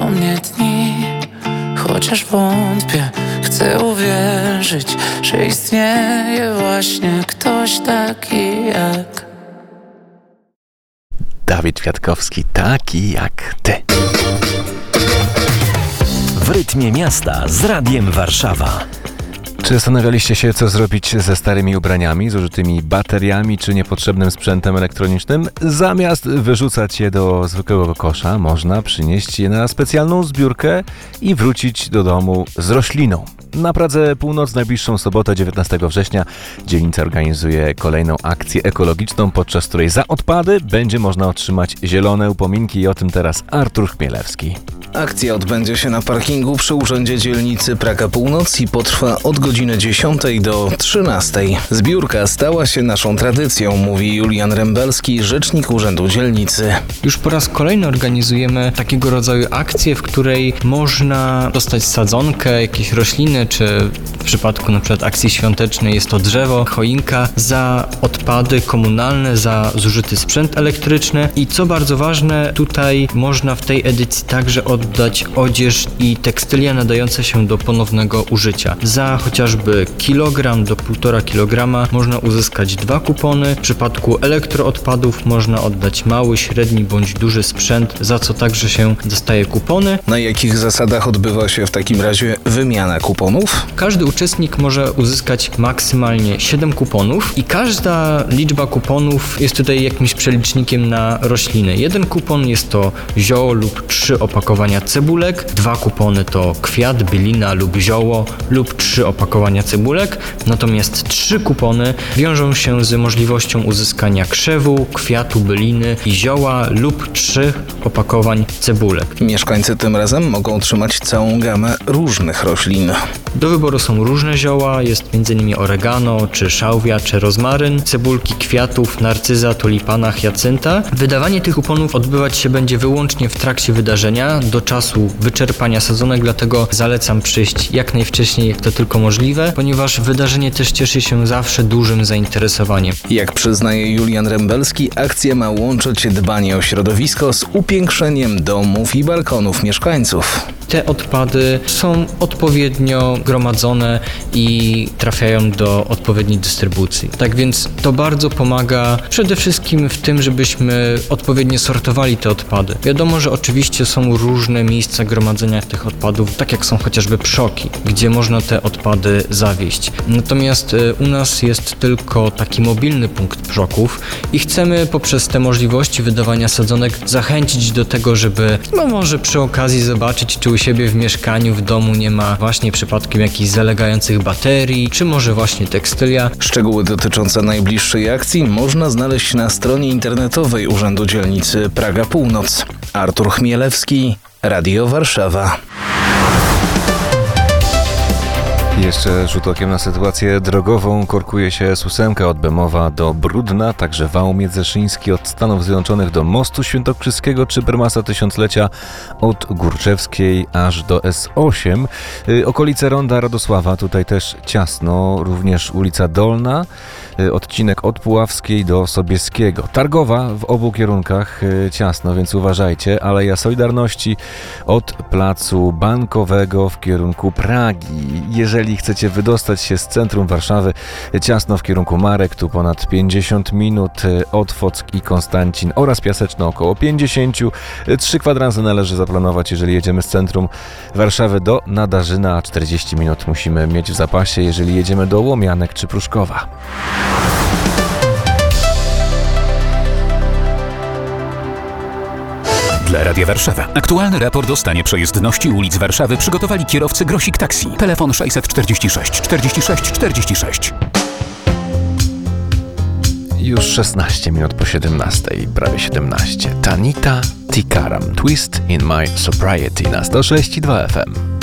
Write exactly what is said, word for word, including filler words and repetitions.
o mnie dni. Chociaż wątpię, chcę uwierzyć, że istnieje właśnie ktoś taki jak Dawid Kwiatkowski, taki jak ty. W rytmie miasta z Radiem Warszawa. Czy zastanawialiście się, co zrobić ze starymi ubraniami, zużytymi bateriami czy niepotrzebnym sprzętem elektronicznym? Zamiast wyrzucać je do zwykłego kosza, można przynieść je na specjalną zbiórkę i wrócić do domu z rośliną. Na Pradze Północ najbliższą sobotę, dziewiętnastego września, dzielnica organizuje kolejną akcję ekologiczną, podczas której za odpady będzie można otrzymać zielone upominki i o tym teraz Artur Chmielewski. Akcja odbędzie się na parkingu przy Urzędzie Dzielnicy Praga Północ i potrwa od godziny dziesiątej do trzynastej. Zbiórka stała się naszą tradycją, mówi Julian Rembelski, rzecznik Urzędu Dzielnicy. Już po raz kolejny organizujemy takiego rodzaju akcję, w której można dostać sadzonkę, jakieś rośliny, czy w przypadku na przykład akcji świątecznej jest to drzewo, choinka, za odpady komunalne, za zużyty sprzęt elektryczny i co bardzo ważne, tutaj można w tej edycji także oddać odzież i tekstylia nadające się do ponownego użycia. Za chociażby kilogram do półtora kilograma można uzyskać dwa kupony. W przypadku elektroodpadów można oddać mały, średni bądź duży sprzęt, za co także się dostaje kupony. Na jakich zasadach odbywa się w takim razie wymiana kuponów? Każdy uczestnik może uzyskać maksymalnie siedem kuponów i każda liczba kuponów jest tutaj jakimś przelicznikiem na rośliny. Jeden kupon jest to zioło lub trzy opakowania cebulek, dwa kupony to kwiat, bylina lub zioło lub trzy opakowania cebulek, natomiast trzy kupony wiążą się z możliwością uzyskania krzewu, kwiatu, byliny i zioła lub trzy opakowań cebulek. Mieszkańcy tym razem mogą otrzymać całą gamę różnych roślin. Do wyboru są różne zioła, jest m.in. oregano, czy szałwia, czy rozmaryn, cebulki kwiatów, narcyza, tulipana, hiacynta. Wydawanie tych kuponów odbywać się będzie wyłącznie w trakcie wydarzenia, do czasu wyczerpania sadzonek, dlatego zalecam przyjść jak najwcześniej, jak to tylko możliwe, ponieważ wydarzenie też cieszy się zawsze dużym zainteresowaniem. Jak przyznaje Julian Rembelski, akcja ma łączyć dbanie o środowisko z upiększeniem domów i balkonów mieszkańców. Te odpady są odpowiednio gromadzone i trafiają do odpowiedniej dystrybucji. Tak więc to bardzo pomaga przede wszystkim w tym, żebyśmy odpowiednio sortowali te odpady. Wiadomo, że oczywiście są różne miejsca gromadzenia tych odpadów, tak jak są chociażby przoki, gdzie można te odpady zawieźć. Natomiast u nas jest tylko taki mobilny punkt przoków i chcemy poprzez te możliwości wydawania sadzonek zachęcić do tego, żeby no może przy okazji zobaczyć, czy u siebie w mieszkaniu, w domu nie ma właśnie przypadkiem jakichś zalegających baterii, czy może właśnie tekstylia. Szczegóły dotyczące najbliższej akcji można znaleźć na stronie internetowej Urzędu Dzielnicy Praga Północ. Artur Chmielewski, Radio Warszawa. Jeszcze rzut okiem na sytuację drogową. Korkuje się S osiem od Bemowa do Brudna, także wał międzyszyński od Stanów Zjednoczonych do Mostu Świętokrzyskiego czy Prymasa Tysiąclecia od Górczewskiej aż do S osiem. Yy, okolice Ronda Radosława, tutaj też ciasno, również ulica Dolna, yy, odcinek od Puławskiej do Sobieskiego. Targowa w obu kierunkach yy, ciasno, więc uważajcie. Aleja Solidarności od Placu Bankowego w kierunku Pragi. Jeżeli chcecie wydostać się z centrum Warszawy, ciasno w kierunku Marek, tu ponad pięćdziesiąt minut, Otwock i Konstancin oraz Piaseczno około pięćdziesiąt. Trzy kwadranse należy zaplanować, jeżeli jedziemy z centrum Warszawy do Nadarzyna, czterdzieści minut musimy mieć w zapasie, jeżeli jedziemy do Łomianek czy Pruszkowa. Dla Radia Warszawa. Aktualny raport o stanie przejezdności ulic Warszawy przygotowali kierowcy Grosik Taxi. Telefon sześćset czterdzieści sześć czterdzieści sześć czterdzieści sześć. Już szesnaście minut po siedemnastej, prawie siedemnaście. Tanita Tikaram, Twist in My Sobriety na sto sześć i dwa F M.